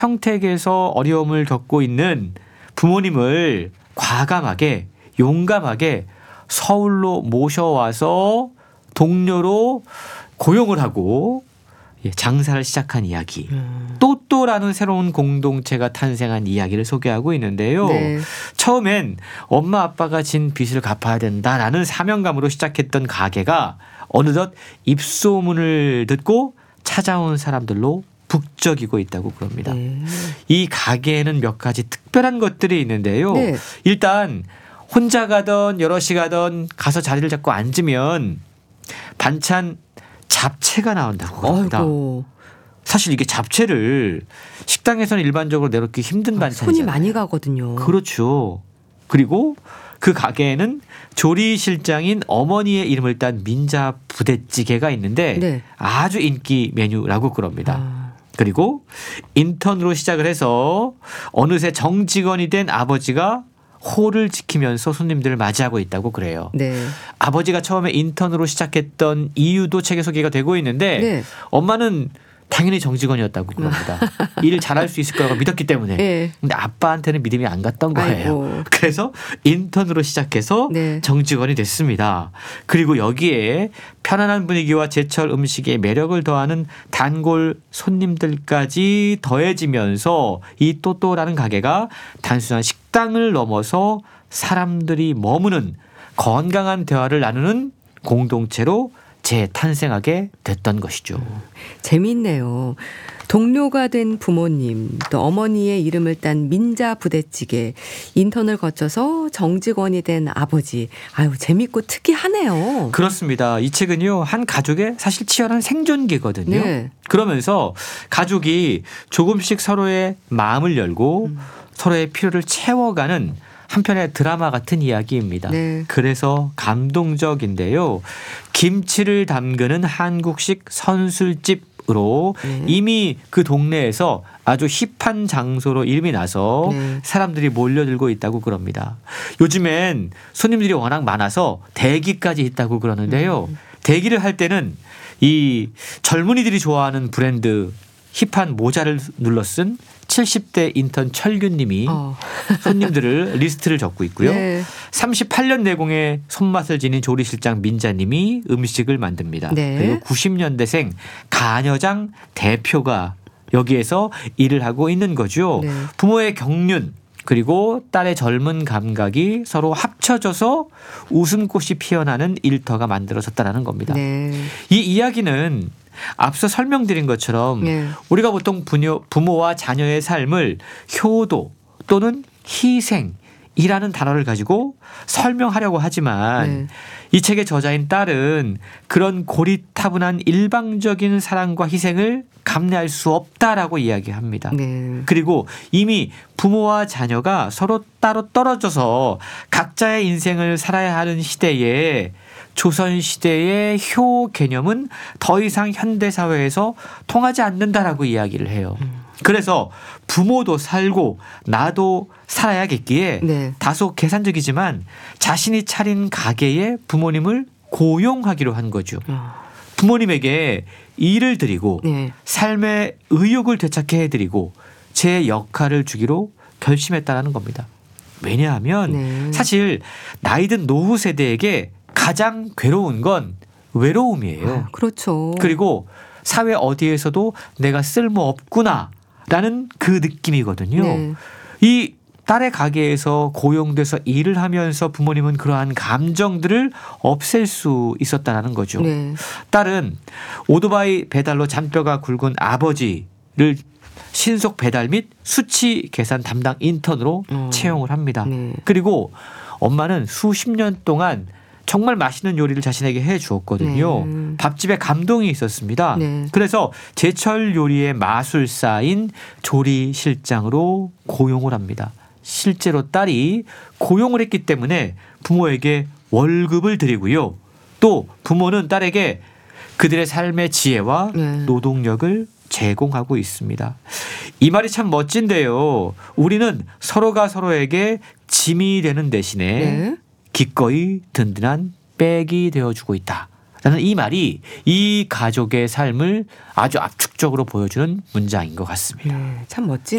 평택에서 어려움을 겪고 있는 부모님을 과감하게 용감하게 서울로 모셔와서 동료로 고용을 하고 장사를 시작한 이야기. 또또라는 새로운 공동체가 탄생한 이야기를 소개하고 있는데요. 네. 처음엔 엄마 아빠가 진 빚을 갚아야 된다라는 사명감으로 시작했던 가게가 어느덧 입소문을 듣고 찾아온 사람들로 북적이고 있다고 그럽니다. 이 가게에는 몇 가지 특별한 것들이 있는데요. 네. 일단 혼자 가던 여럿이 가던 가서 자리를 잡고 앉으면 반찬 잡채가 나온다고 합니다. 아이고. 사실 이게 잡채를 식당에서는 일반적으로 내놓기 힘든 반찬이잖아요. 손이 많이 가거든요. 그렇죠. 그리고 그 가게에는 조리 실장인 어머니의 이름을 딴 민자 부대찌개가 있는데 네. 아주 인기 메뉴라고 그럽니다. 아. 그리고 인턴으로 시작을 해서 어느새 정직원이 된 아버지가 호를 지키면서 손님들을 맞이하고 있다고 그래요. 네. 아버지가 처음에 인턴으로 시작했던 이유도 책에 소개가 되고 있는데 네. 엄마는 당연히 정직원이었다고 그럽니다. 일을 잘할 수 있을 거라고 믿었기 때문에. 네. 근데 아빠한테는 믿음이 안 갔던 거예요. 아이고. 그래서 인턴으로 시작해서 네. 정직원이 됐습니다. 그리고 여기에 편안한 분위기와 제철 음식의 매력을 더하는 단골 손님들까지 더해지면서 이 또또라는 가게가 단순한 식당을 넘어서 사람들이 머무는 건강한 대화를 나누는 공동체로 재탄생하게 됐던 것이죠. 재밌네요. 동료가 된 부모님, 또 어머니의 이름을 딴 민자 부대찌개, 인턴을 거쳐서 정직원이 된 아버지. 아유, 재밌고 특이하네요. 그렇습니다. 이 책은요, 한 가족의 사실 치열한 생존기거든요. 네. 그러면서 가족이 조금씩 서로의 마음을 열고 서로의 필요를 채워가는 한편의 드라마 같은 이야기입니다. 네. 그래서 감동적인데요. 김치를 담그는 한국식 선술집으로 이미 그 동네에서 아주 힙한 장소로 이름이 나서 네. 사람들이 몰려들고 있다고 그럽니다. 요즘엔 손님들이 워낙 많아서 대기까지 있다고 그러는데요. 대기를 할 때는 이 젊은이들이 좋아하는 브랜드 힙한 모자를 눌러 쓴 70대 인턴 철규님이 손님들을 리스트를 적고 있고요. 네. 38년 내공의 손맛을 지닌 조리실장 민자님이 음식을 만듭니다. 네. 그리고 90년대생 가녀장 대표가 여기에서 일을 하고 있는 거죠. 네. 부모의 경륜 그리고 딸의 젊은 감각이 서로 합쳐져서 웃음꽃이 피어나는 일터가 만들어졌다는 겁니다. 네. 이 이야기는 앞서 설명드린 것처럼 네. 우리가 보통 부모와 자녀의 삶을 효도 또는 희생이라는 단어를 가지고 설명하려고 하지만 네. 이 책의 저자인 딸은 그런 고리타분한 일방적인 사랑과 희생을 감내할 수 없다라고 이야기합니다. 네. 그리고 이미 부모와 자녀가 서로 따로 떨어져서 각자의 인생을 살아야 하는 시대에 조선시대의 효 개념은 더 이상 현대사회에서 통하지 않는다라고 이야기를 해요. 그래서 부모도 살고 나도 살아야겠기에 네. 다소 계산적이지만 자신이 차린 가게에 부모님을 고용하기로 한 거죠. 부모님에게 일을 드리고 네. 삶의 의욕을 되찾게 해드리고 제 역할을 주기로 결심했다는 겁니다. 왜냐하면 네. 사실 나이 든 노후 세대에게 가장 괴로운 건 외로움이에요. 그렇죠. 그리고 사회 어디에서도 내가 쓸모없구나라는 그 느낌이거든요. 네. 이 딸의 가게에서 고용돼서 일을 하면서 부모님은 그러한 감정들을 없앨 수 있었다는 거죠. 네. 딸은 오토바이 배달로 잔뼈가 굵은 아버지를 신속 배달 및 수치 계산 담당 인턴으로 채용을 합니다. 네. 그리고 엄마는 수십 년 동안 정말 맛있는 요리를 자신에게 해 주었거든요. 네. 밥집에 감동이 있었습니다. 네. 그래서 제철 요리의 마술사인 조리실장으로 고용을 합니다. 실제로 딸이 고용을 했기 때문에 부모에게 월급을 드리고요. 또 부모는 딸에게 그들의 삶의 지혜와 네. 노동력을 제공하고 있습니다. 이 말이 참 멋진데요. 우리는 서로가 서로에게 짐이 되는 대신에 네. 기꺼이 든든한 백이 되어주고 있다. 라는 이 말이 이 가족의 삶을 아주 압축적으로 보여주는 문장인 것 같습니다. 네. 참 멋진